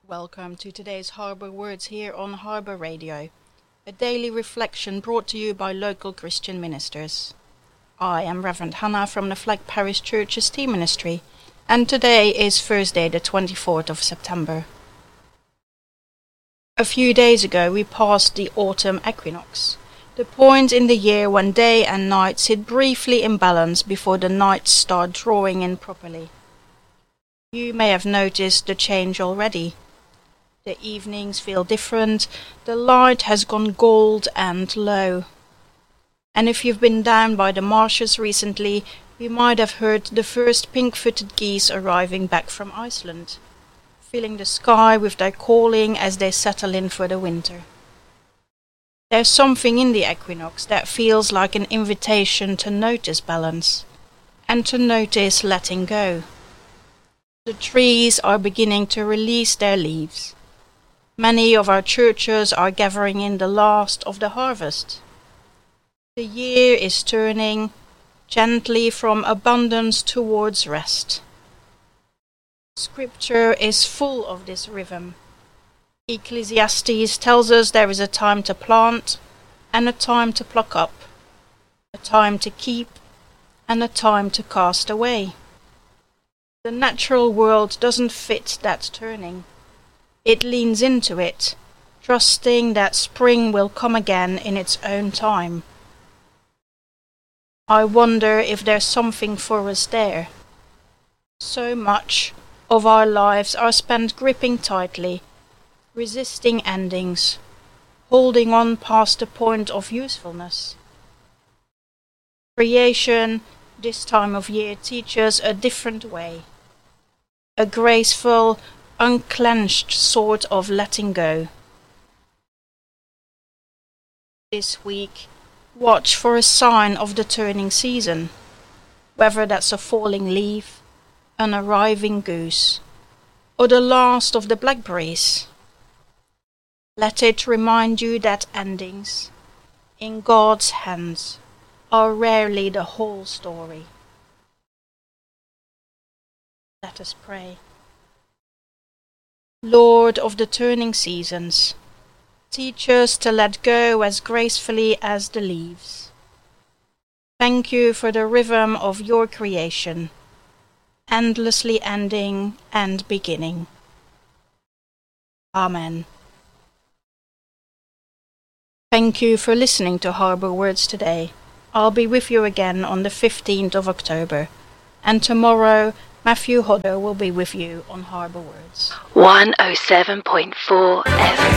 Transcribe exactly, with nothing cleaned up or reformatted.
Welcome to today's Harbour Words here on Harbour Radio, a daily reflection brought to you by local Christian ministers. I am Reverend Hannah from the Flag Parish Church's Tea Ministry, and today is Thursday the twenty-fourth of September. A few days ago we passed the autumn equinox, the point in the year when day and night sit briefly in balance before the nights start drawing in properly. You may have noticed the change already. The evenings feel different, the light has gone gold and low. And if you've been down by the marshes recently, you might have heard the first pink-footed geese arriving back from Iceland, filling the sky with their calling as they settle in for the winter. There's something in the equinox that feels like an invitation to notice balance, and to notice letting go. The trees are beginning to release their leaves. Many of our churches are gathering in the last of the harvest. The year is turning gently from abundance towards rest. Scripture is full of this rhythm. Ecclesiastes tells us there is a time to plant and a time to pluck up, a time to keep and a time to cast away. The natural world doesn't fit that turning. It leans into it, trusting that spring will come again in its own time. I wonder if there's something for us there. So much of our lives are spent gripping tightly, resisting endings, holding on past the point of usefulness. Creation, this time of year, teaches a different way, a graceful, unclenched sort of letting go. This week, watch for a sign of the turning season, whether that's a falling leaf, an arriving goose, or the last of the blackberries. Let it remind you that endings, in God's hands, are rarely the whole story. Let us pray. Lord of the turning seasons, teach us to let go as gracefully as the leaves. Thank you for the rhythm of your creation, endlessly ending and beginning. Amen. Thank you for listening to Harbour Words today. I'll be with you again on the fifteenth of October, and tomorrow Matthew Hodder will be with you on Harbour Words. one oh seven point four F M